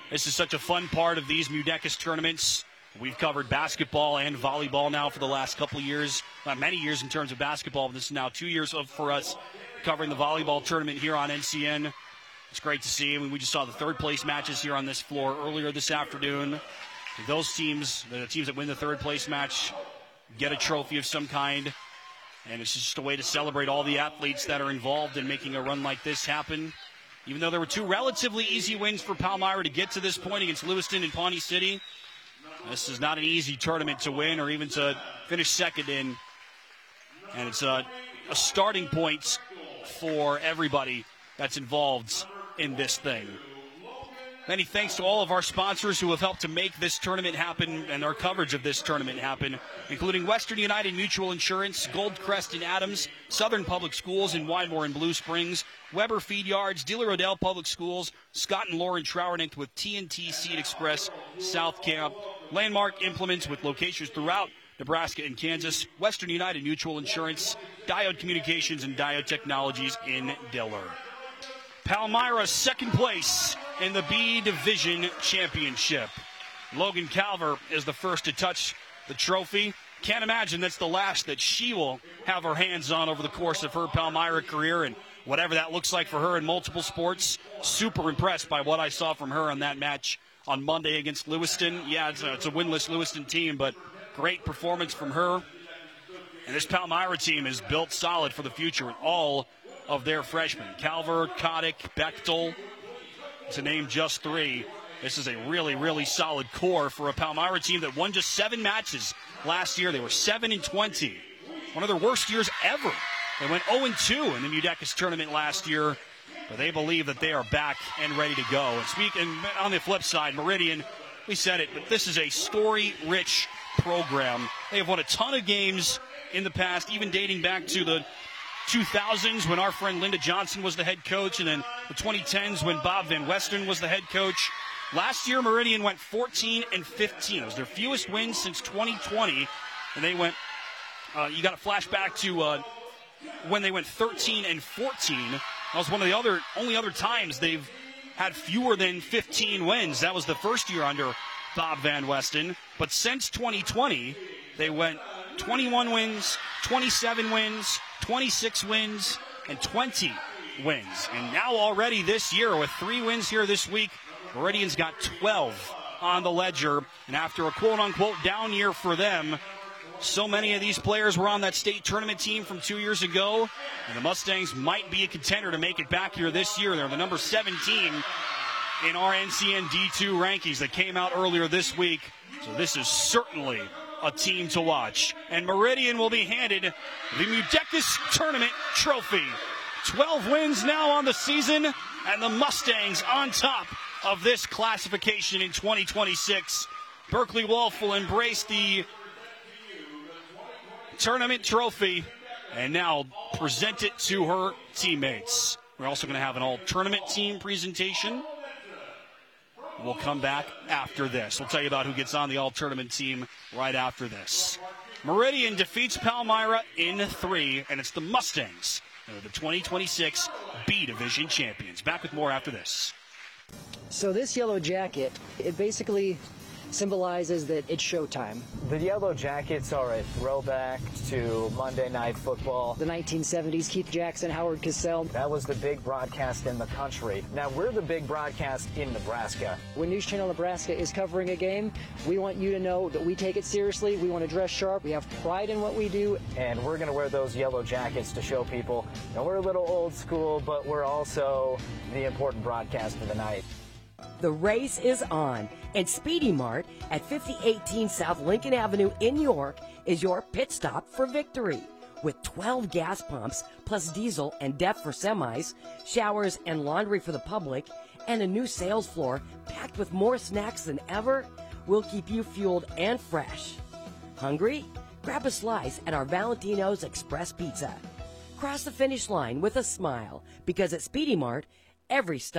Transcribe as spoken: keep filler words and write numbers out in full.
This is such a fun part of these Mudecas tournaments. We've covered basketball and volleyball now for the last couple of years, not many years in terms of basketball, but this is now two years of, for us covering the volleyball tournament here on N C N. It's great to see. I mean, we just saw the third place matches here on this floor earlier this afternoon. Those teams, the teams that win the third place match, get a trophy of some kind. And it's just a way to celebrate all the athletes that are involved in making a run like this happen. Even though there were two relatively easy wins for Palmyra to get to this point against Lewiston and Pawnee City, this is not an easy tournament to win or even to finish second in. And it's a, a starting point for everybody that's involved in this thing. Many thanks to all of our sponsors who have helped to make this tournament happen and our coverage of this tournament happen, including Western United Mutual Insurance, Goldcrest and Adams, Southern Public Schools in Wymore and Blue Springs, Weber Feed Yards, Diller Odell Public Schools, Scott and Lauren Trowernick with T N T Seed Express, South Camp, Landmark Implements with locations throughout Nebraska and Kansas, Western United Mutual Insurance, Diode Communications, and Diode Technologies in Diller. Palmyra second place in the B Division Championship. Logan Calver is the first to touch the trophy. Can't imagine that's the last that she will have her hands on over the course of her Palmyra career and whatever that looks like for her in multiple sports. Super impressed by what I saw from her on that match on Monday against Lewiston. Yeah, it's a, it's a winless Lewiston team, but great performance from her. And this Palmyra team is built solid for the future in all of their freshmen. Calver, Kotick, Bechtel, to name just three. This is a really, really solid core for a Palmyra team that won just seven matches last year. They were seven and twenty. One of their worst years ever. They went oh and two in the Mudecas tournament last year, but they believe that they are back and ready to go. And speaking on the flip side, Meridian, we said it, but this is a story-rich program. They have won a ton of games in the past, even dating back to the two thousands when our friend Linda Johnson was the head coach, and then the twenty tens when Bob Van Western was the head coach. Last year, Meridian went fourteen and fifteen. It was their fewest wins since twenty twenty, and they went, uh, you got to flash back to uh, when they went thirteen and fourteen. That was one of the other only other times they've had fewer than fifteen wins. That was the first year under Bob Van Western. But since twenty twenty, they went twenty-one wins, twenty-seven wins, twenty-six wins, and twenty wins. And now already this year, with three wins here this week, Meridian's got twelve on the ledger. And after a quote-unquote down year for them, so many of these players were on that state tournament team from two years ago, and the Mustangs might be a contender to make it back here this year. They're the number seventeen in our N C N D two rankings that came out earlier this week. So this is certainly a team to watch. And Meridian will be handed the Mudecas Tournament Trophy. twelve wins now on the season, and the Mustangs on top of this classification in twenty twenty-six. Berkeley Wolf will embrace the tournament trophy and now present it to her teammates. We're also going to have an all-tournament team presentation. We'll come back after this. We'll tell you about who gets on the all-tournament team right after this. Meridian defeats Palmyra in three, and it's the Mustangs that are the twenty twenty-six B Division champions. Back with more after this. So this yellow jacket, it basically symbolizes that it's showtime. The Yellow Jackets are a throwback to Monday Night Football. The nineteen seventies, Keith Jackson, Howard Cosell. That was the big broadcast in the country. Now we're the big broadcast in Nebraska. When News Channel Nebraska is covering a game, we want you to know that we take it seriously. We want to dress sharp. We have pride in what we do. And we're going to wear those yellow jackets to show people that we're a little old school, but we're also the important broadcast of the night. The race is on, and Speedy Mart at fifty eighteen South Lincoln Avenue in York is your pit stop for victory. With twelve gas pumps, plus diesel and D E F for semis, showers and laundry for the public, and a new sales floor packed with more snacks than ever, we'll keep you fueled and fresh. Hungry? Grab a slice at our Valentino's Express Pizza. Cross the finish line with a smile, because at Speedy Mart, every stop